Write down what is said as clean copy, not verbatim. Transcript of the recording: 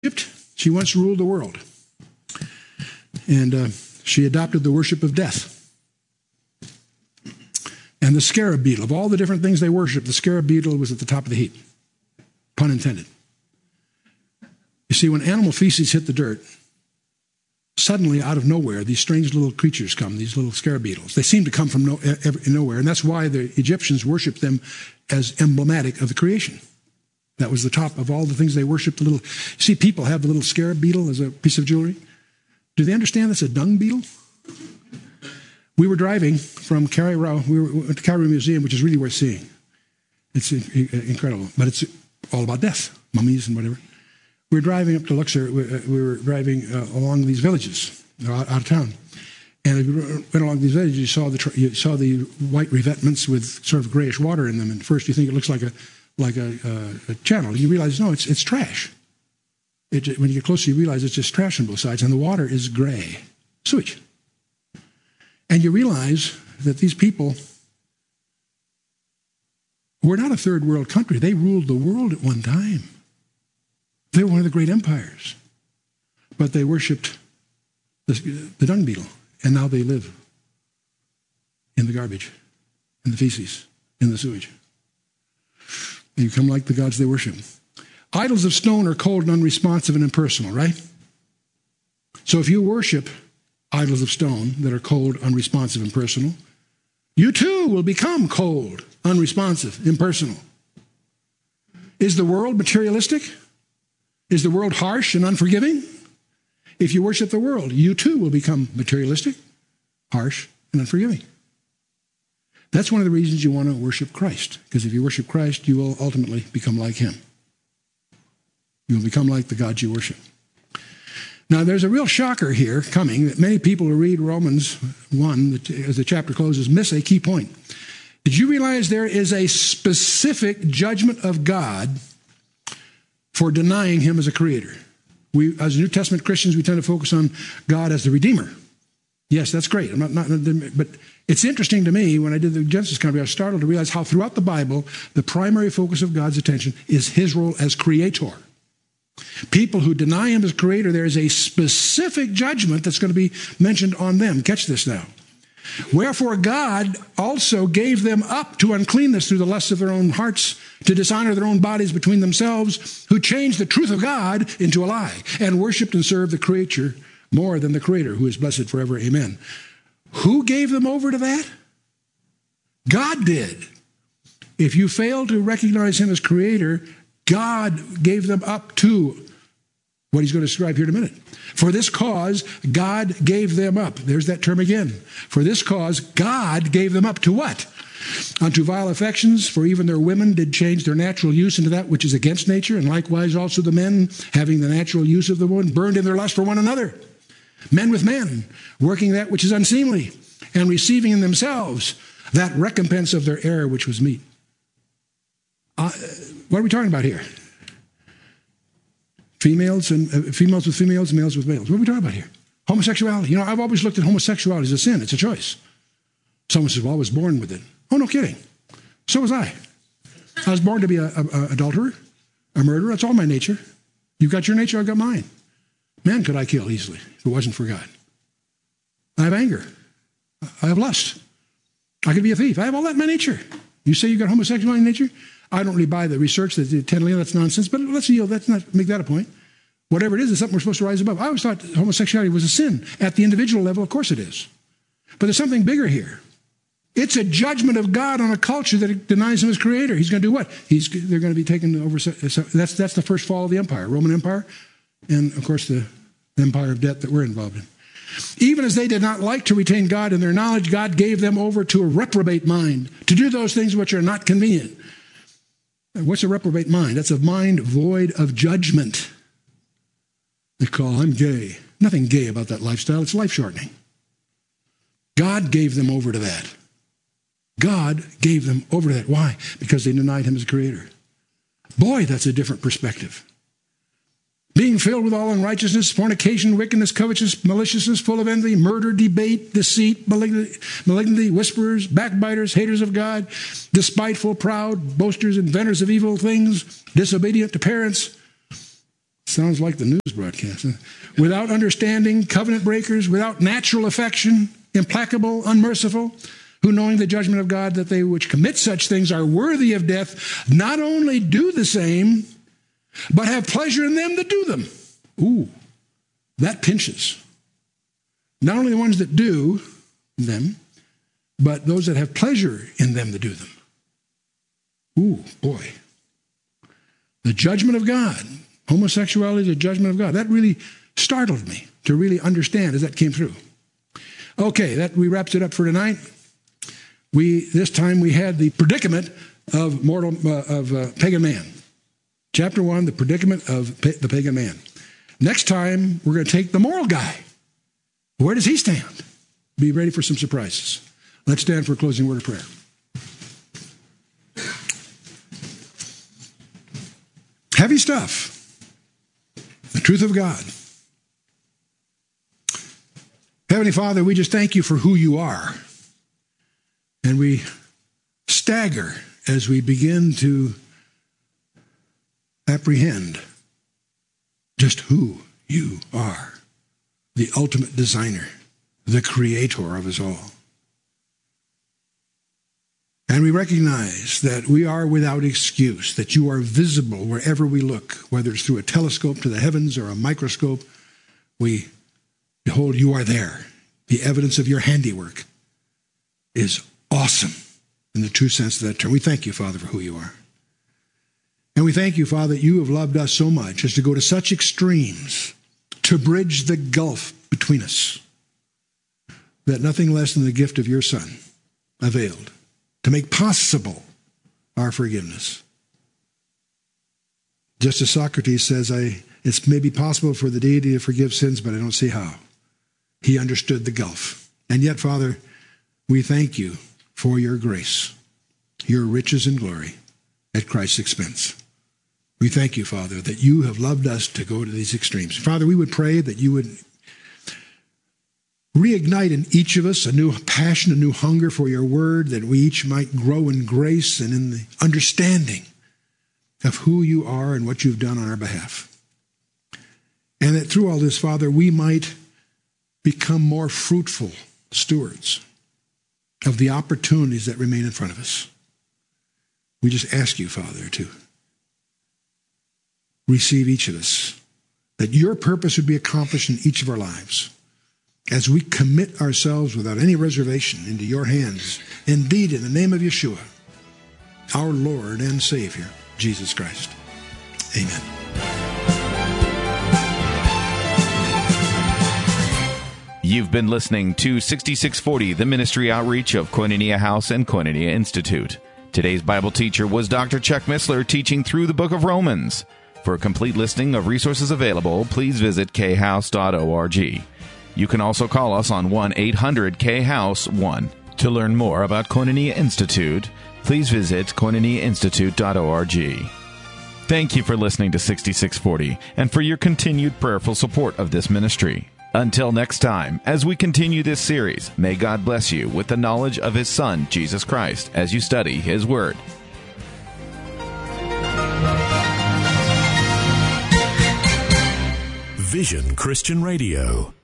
Egypt, she once ruled the world. And she adopted the worship of death. And the scarab beetle, of all the different things they worshiped, the scarab beetle was at the top of the heap. Pun intended. You see, when animal feces hit the dirt, suddenly out of nowhere, these strange little creatures come, these little scarab beetles. They seem to come from nowhere, and that's why the Egyptians worshipped them as emblematic of the creation. That was the top of all the things they worshipped. You see, people have the little scarab beetle as a piece of jewelry. Do they understand that's a dung beetle? We were driving from Cairo. We went to Cairo Museum, which is really worth seeing. It's incredible, but it's all about death, mummies and whatever. We were driving up to Luxor. We were driving along these villages out of town. And as we went along these villages, you saw the white revetments with sort of grayish water in them. And first you think it looks like a channel. You realize, no, it's trash. When you get closer, you realize it's just trash on both sides. And the water is gray. Sewage. And you realize that these people were not a third world country. They ruled the world at one time. They were one of the great empires. But they worshipped the dung beetle. And now they live in the garbage, in the feces, in the sewage. They become like the gods they worship. Idols of stone are cold and unresponsive and impersonal, right? So if you worship idols of stone that are cold, unresponsive, impersonal, you too will become cold, unresponsive, impersonal. Is the world materialistic? Is the world harsh and unforgiving? If you worship the world, you too will become materialistic, harsh, and unforgiving. That's one of the reasons you want to worship Christ, because if you worship Christ, you will ultimately become like him. You will become like the God you worship. Now, there's a real shocker here coming that many people who read Romans 1, as the chapter closes, miss a key point. Did you realize there is a specific judgment of God for denying him as a creator? We, as New Testament Christians, we tend to focus on God as the Redeemer. Yes, that's great. But it's interesting to me, when I did the Genesis commentary, I was startled to realize how throughout the Bible, the primary focus of God's attention is his role as creator. People who deny him as creator, there is a specific judgment that's going to be mentioned on them. Catch this now. Wherefore God also gave them up to uncleanness through the lusts of their own hearts, to dishonor their own bodies between themselves, who changed the truth of God into a lie, and worshipped and served the creature more than the Creator, who is blessed forever. Amen. Who gave them over to that? God did. If you fail to recognize him as Creator, God gave them up to what he's going to describe here in a minute. For this cause, God gave them up. There's that term again. For this cause, God gave them up to what? Unto vile affections, for even their women did change their natural use into that which is against nature, and likewise also the men, having the natural use of the woman, burned in their lust for one another. Men with men, working that which is unseemly, and receiving in themselves that recompense of their error which was meet. What are we talking about here? Females with females, males with males. What are we talking about here? Homosexuality. You know, I've always looked at homosexuality as a sin. It's a choice. Someone says, well, I was born with it. Oh, no kidding. So was I. I was born to be an adulterer, a murderer. That's all my nature. You've got your nature, I've got mine. Man, could I kill easily if it wasn't for God. I have anger. I have lust. I could be a thief. I have all that in my nature. You say you've got homosexuality in nature? I don't really buy the research that that's nonsense, but let's not make that a point. Whatever it is, it's something we're supposed to rise above. I always thought homosexuality was a sin. At the individual level, of course it is. But there's something bigger here. It's a judgment of God on a culture that denies him as creator. He's going to do what? They're going to be taken over. So that's the first fall of the empire, Roman Empire, and of course the empire of debt that we're involved in. Even as they did not like to retain God in their knowledge, God gave them over to a reprobate mind, to do those things which are not convenient. What's a reprobate mind? That's a mind void of judgment. They call, I'm gay. Nothing gay about that lifestyle. It's life-shortening. God gave them over to that. God gave them over to that. Why? Because they denied him as creator. Boy, that's a different perspective. Being filled with all unrighteousness, fornication, wickedness, covetousness, maliciousness, full of envy, murder, debate, deceit, malignity, whisperers, backbiters, haters of God, despiteful, proud, boasters, inventors of evil things, disobedient to parents, Sounds like the news broadcast. Huh? Without understanding, covenant breakers, without natural affection, implacable, unmerciful, who knowing the judgment of God that they which commit such things are worthy of death, not only do the same, but have pleasure in them that do them. Ooh, that pinches. Not only the ones that do them, but those that have pleasure in them that do them. Ooh, boy. The judgment of God. Homosexuality is a judgment of God. That really startled me to really understand as that came through. Okay, that we wrapped it up for tonight. This time we had the predicament of pagan man. Chapter 1, the predicament of the pagan man. Next time, we're going to take the moral guy. Where does he stand? Be ready for some surprises. Let's stand for a closing word of prayer. Heavy stuff. The truth of God. Heavenly Father, we just thank you for who you are. And we stagger as we begin to apprehend just who you are. The ultimate designer, the creator of us all. And we recognize that we are without excuse, that you are visible wherever we look, whether it's through a telescope to the heavens or a microscope. We behold, you are there. The evidence of your handiwork is awesome in the true sense of that term. We thank you, Father, for who you are. And we thank you, Father, that you have loved us so much as to go to such extremes to bridge the gulf between us, that nothing less than the gift of your Son availed to make possible our forgiveness. Just as Socrates says, it's maybe possible for the deity to forgive sins, but I don't see how. He understood the gulf. And yet, Father, we thank you for your grace, your riches and glory at Christ's expense. We thank you, Father, that you have loved us to go to these extremes. Father, we would pray that you would reignite in each of us a new passion, a new hunger for your word, that we each might grow in grace and in the understanding of who you are and what you've done on our behalf. And that through all this, Father, we might become more fruitful stewards of the opportunities that remain in front of us. We just ask you, Father, to receive each of us, that your purpose would be accomplished in each of our lives as we commit ourselves without any reservation into your hands, indeed in the name of Yeshua, our Lord and Savior, Jesus Christ. Amen. You've been listening to 6640, the ministry outreach of Koinonia House and Koinonia Institute. Today's Bible teacher was Dr. Chuck Missler, teaching through the book of Romans. For a complete listing of resources available, please visit khouse.org. You can also call us on 1-800-KHOUSE-1. To learn more about Koinonia Institute, please visit koinoniainstitute.org. Thank you for listening to 6640 and for your continued prayerful support of this ministry. Until next time, as we continue this series, may God bless you with the knowledge of His Son, Jesus Christ, as you study His Word. Vision Christian Radio.